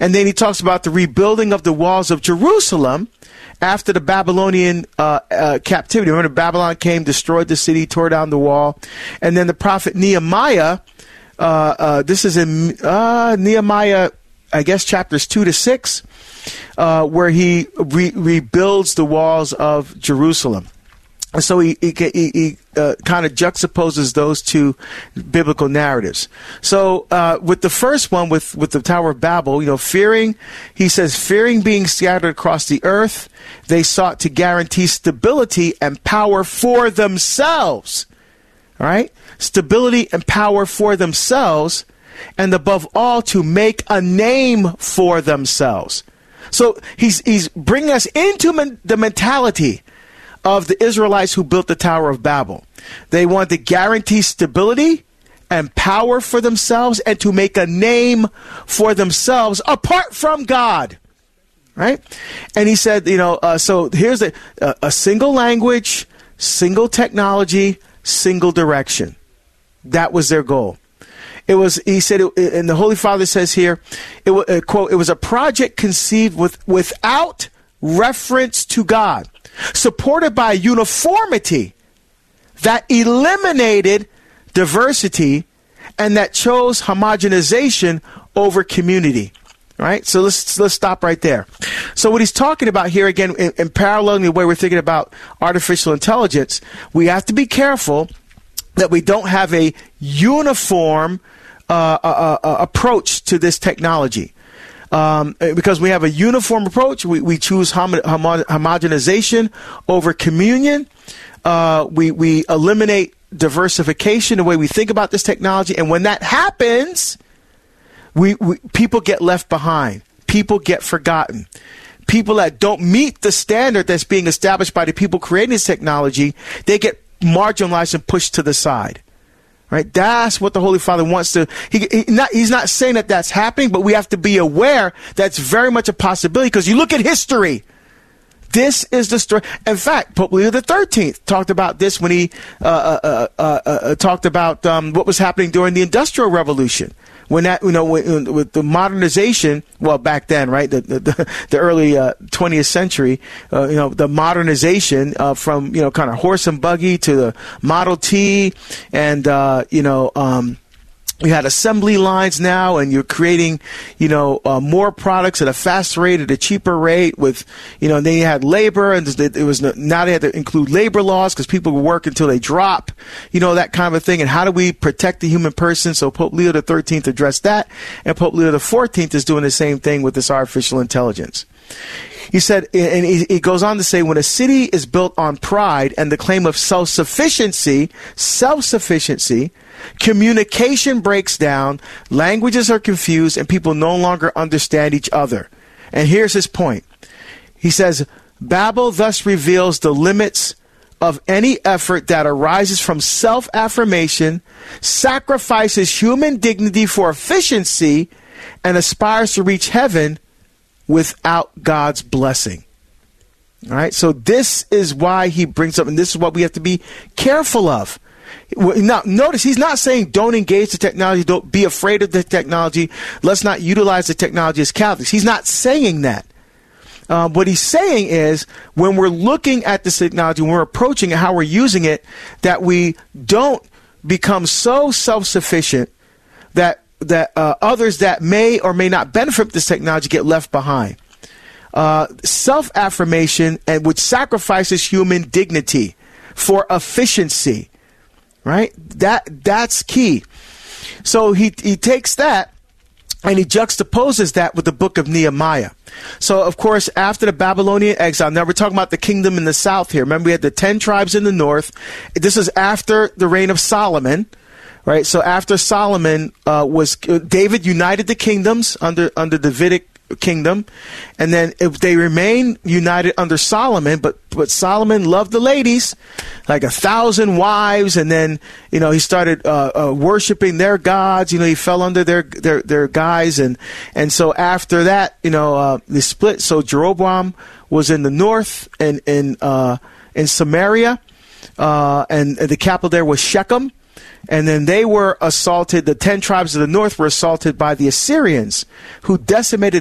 And then he talks about the rebuilding of the walls of Jerusalem after the Babylonian captivity. Remember, Babylon came, destroyed the city, tore down the wall. And then the prophet Nehemiah, this is in Nehemiah, I guess, chapters 2 to 6, where he rebuilds the walls of Jerusalem. And so he kind of juxtaposes those two biblical narratives. So with the first one, with the Tower of Babel, he says, fearing being scattered across the earth, they sought to guarantee stability and power for themselves. All right? Stability and power for themselves, and above all, to make a name for themselves. So he's bringing us into the mentality of the Israelites who built the Tower of Babel. They wanted to guarantee stability and power for themselves and to make a name for themselves apart from God. Right? And he said, so here's a single language, single technology, single direction. That was their goal. It was, he said, and the Holy Father says here, quote, it was a project conceived without reference to God, supported by uniformity that eliminated diversity and that chose homogenization over community. All right, so let's stop right there. So what he's talking about here, again, in paralleling the way we're thinking about artificial intelligence, we have to be careful that we don't have a uniform approach to this technology. Because we have a uniform approach, we choose homogenization over communion. We eliminate diversification, the way we think about this technology. And when that happens, people get left behind. People get forgotten. People that don't meet the standard that's being established by the people creating this technology, they get marginalized and pushed to the side. Right? That's what the Holy Father wants to. He's not saying that that's happening, but we have to be aware that's very much a possibility, because you look at history. This is the story. In fact, Pope Leo XIII talked about this when he talked about what was happening during the Industrial Revolution. When that, with the modernization, well, back then, right, the early 20th century, the modernization from, kind of horse and buggy to the Model T, and, you had assembly lines now, and you're creating, more products at a faster rate, at a cheaper rate with, and then you had labor, and now they had to include labor laws because people will work until they drop, that kind of a thing. And how do we protect the human person? So Pope Leo XIII addressed that, and Pope Leo XIV is doing the same thing with this artificial intelligence. He said, and he goes on to say, when a city is built on pride and the claim of self-sufficiency, communication breaks down, languages are confused, and people no longer understand each other. And here's his point. He says, Babel thus reveals the limits of any effort that arises from self-affirmation, sacrifices human dignity for efficiency, and aspires to reach heaven without God's blessing. All right, so this is why he brings up, and this is what we have to be careful of. Now, notice he's not saying don't engage the technology, don't be afraid of the technology, let's not utilize the technology as Catholics. He's not saying that. What he's saying is, when we're looking at this technology, when we're approaching it, how we're using it, that we don't become so self-sufficient that others that may or may not benefit from this technology get left behind. Self-affirmation, and which sacrifices human dignity for efficiency. Right? That's key. So he takes that and he juxtaposes that with the book of Nehemiah. So, of course, after the Babylonian exile, now we're talking about the kingdom in the south here. Remember, we had the 10 tribes in the north. This is after the reign of Solomon. Right? So after Solomon David united the kingdoms under Davidic kingdom, and then if they remain united under Solomon, but Solomon loved the ladies, like 1,000 wives, and then he started worshiping their gods. He fell under their guise, and so after that, they split. So Jeroboam was in the north and in Samaria, and the capital there was Shechem. And then they were assaulted, the 10 tribes of the north were assaulted by the Assyrians, who decimated